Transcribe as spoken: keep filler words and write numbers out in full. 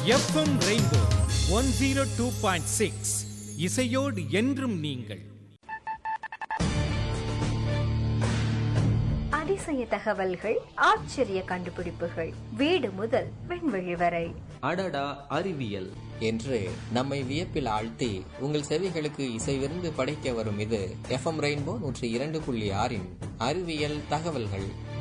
FM rainbow one zero two point six இசையோடு என்றும் நீங்கள். அதிசய தகவல்கள், ஆச்சரிய கண்டுபிடிப்புகள், வீடு முதல் விண்வெளி வரை. அடடா அறிவியல் என்று நம்மை வியப்பில் ஆழ்த்தி உங்கள் செவிகளுக்கு இசைவிருந்து படைக்க வரும் இது எஃப்எம் ரெயின்போ நூற்றி இரண்டு புள்ளி ஆறின் அறிவியல் தகவல்கள்.